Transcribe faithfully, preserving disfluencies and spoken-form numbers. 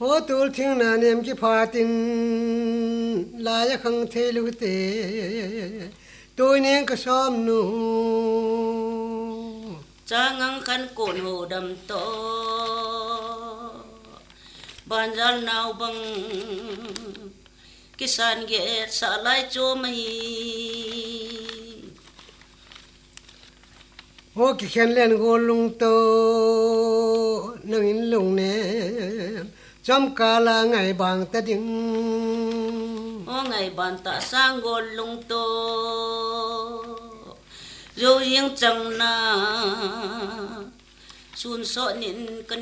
Hố tụl thiên nà niệm ki phá tin lá ya khăng thê lưu tê tôi nên có xóm nụ cha ngang khăn cồn hồ đầm to ban gian nào bằng kisan ghét xa lại cho mày hố ki khen lên gô lung tô nâng in lung nè chấm cả là ngày bằng ta đinh ô ngày bàn ta sang gôn lung tô dù riêng chẳng na xuân sọ nín cần